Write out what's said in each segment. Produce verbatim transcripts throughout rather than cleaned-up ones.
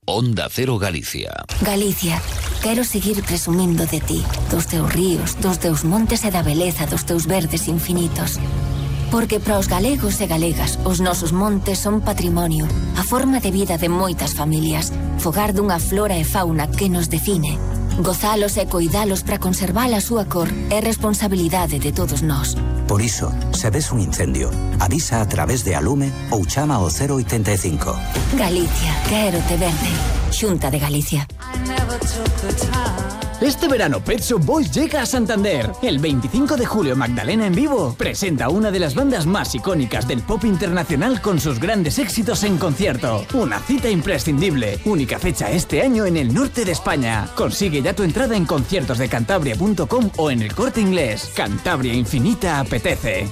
Onda Cero Galicia. Galicia, quero seguir presumindo de ti, dos teus ríos, dos teus montes e da beleza dos teus verdes infinitos. Porque para os galegos e galegas, os nosos montes son patrimonio, a forma de vida de moitas familias, fogar dunha flora e fauna que nos define. Gozalos e coidalos para conservar a súa cor é responsabilidade de todos nós. Por iso, se ves un incendio, avisa a través de Alume ou chama ao cero oitenta e cinco. Galicia, quero te verde. Xunta de Galicia. Este verano Pet Shop Boys llega a Santander. El veinticinco de julio Magdalena en vivo presenta una de las bandas más icónicas del pop internacional con sus grandes éxitos en concierto. Una cita imprescindible. Única fecha este año en el norte de España. Consigue ya tu entrada en conciertos de cantabria punto com o en el Corte Inglés. Cantabria Infinita apetece.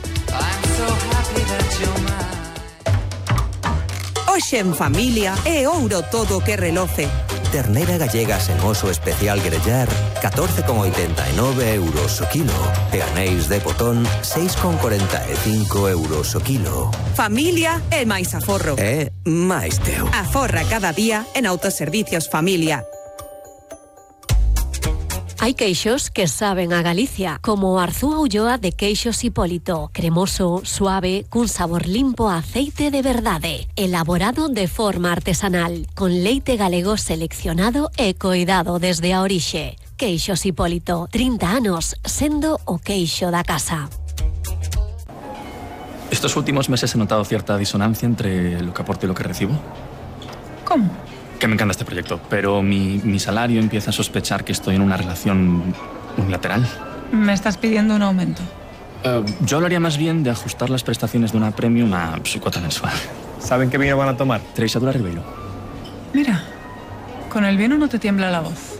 Hoxe en familia é ouro todo que reloce. Ternera gallega sen oso especial grellar, catorce con oitenta e nove euros o kilo. E anéis de botón, seis con cuarenta e cinco euros o kilo. Familia é máis aforro. É máis teu. Aforra cada día en Autoservicios Familia. Hai queixos que saben a Galicia, como o Arzúa Ulloa de Queixos Hipólito, cremoso, suave, cun sabor limpo a aceite de verdade, elaborado de forma artesanal, con leite galego seleccionado e coidado desde a orixe. Queixos Hipólito, trinta anos sendo o queixo da casa. Estos últimos meses he notado cierta disonancia entre lo que aporto y lo que recibo. ¿Cómo? Que me encanta este proyecto, pero mi, mi salario empieza a sospechar que estoy en una relación unilateral. Me estás pidiendo un aumento. Uh, yo hablaría más bien de ajustar las prestaciones de una premium a su cuota mensual. ¿Saben qué vino van a tomar? Treixadura Ribeiro. Mira, con el vino no te tiembla la voz.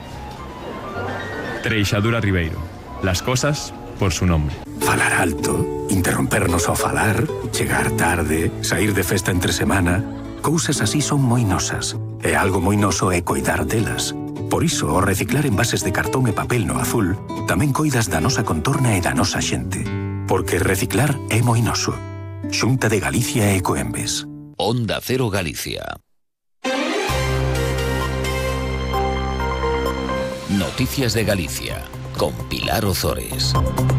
Treixadura Ribeiro. Las cosas por su nombre. Falar alto, interrompernos ao falar, chegar tarde, sair de festa entre semana... Cousas así son moi nosas, e algo moi noso é coidar delas. Por iso, ao reciclar envases de cartón e papel no azul, tamén coidas da nosa contorna e da nosa xente. Porque reciclar é moi noso. Xunta de Galicia e Ecoembes. Onda Cero Galicia. Noticias de Galicia, con Pilar Ozores.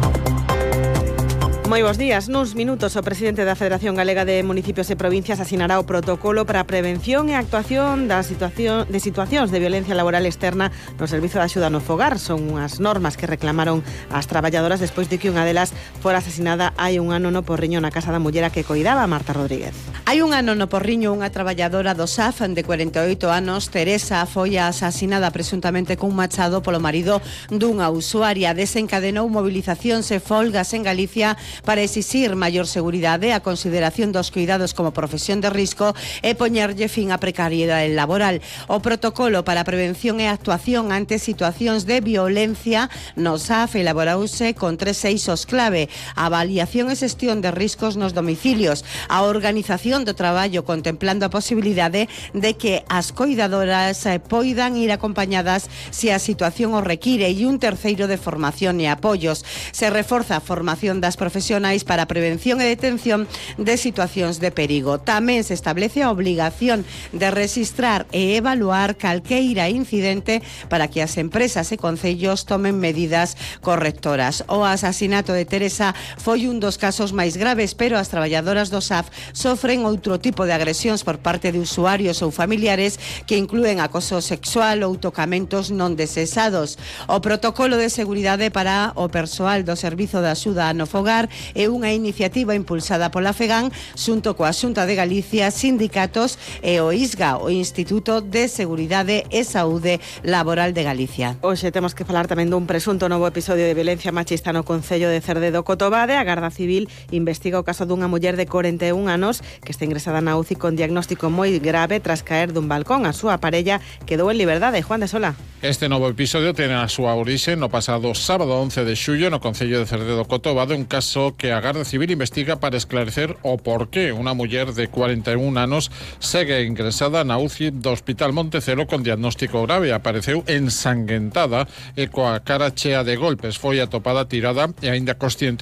Moi bons días. Nuns minutos o presidente da Federación Galega de Municipios e Provincias asinará o protocolo para a prevención e actuación da situación, de situacións de violencia laboral externa no Servizo de Axuda no Fogar. Son unhas normas que reclamaron as traballadoras despois de que unha delas fora asesinada hai un ano no Porriño na casa da muller a que coidaba, Marta Rodríguez. Hai un ano no Porriño unha traballadora do S A F de cuarenta e oito anos, Teresa, foi asasinada presuntamente cun machado polo marido dunha usuaria. Desencadenou movilizacións e folgas en Galicia para exixir maior seguridade, a consideración dos cuidados como profesión de risco e poñerlle fin á precariedade laboral. O protocolo para a prevención e actuación ante situacións de violencia no S A F elaborouse con tres eixos clave: a avaliación e xestión de riscos nos domicilios, a organización do traballo contemplando a posibilidade de que as coidadoras poidan ir acompañadas se a situación o require, e un terceiro de formación e apoios. Se reforza a formación das profesionais para a prevención e detención de situacións de perigo. Tamén se establece a obligación de registrar e evaluar calqueira incidente para que as empresas e concellos tomen medidas correctoras. O asasinato de Teresa foi un dos casos máis graves, pero as traballadoras do S A F sofren outro tipo de agresións por parte de usuarios ou familiares que inclúen acoso sexual ou tocamentos non deseados. O protocolo de seguridade para o persoal do Servizo de Axuda no Fogar é unha iniciativa impulsada pola FEGAN xunto coa Xunta de Galicia, sindicatos e o I S G A, o Instituto de Seguridade e Saúde Laboral de Galicia. Hoxe temos que falar tamén dun presunto novo episodio de violencia machista no Concello de Cerdedo Cotobade. A Garda Civil investiga o caso dunha muller de cuarenta e un anos que está ingresada na U C I con diagnóstico moi grave tras caer dun balcón. A súa parella quedou en liberdade. Juan de Sola. Este novo episodio ten a súa orixe no pasado sábado once de xullo no Concello de Cerdedo Cotobade, un caso que a Garda Civil investiga para esclarecer o porqué unha muller de cuarenta e un anos segue ingresada na U C I do Hospital Montecelo con diagnóstico grave. Apareceu ensanguentada e coa cara chea de golpes. Foi atopada tirada e aínda consciente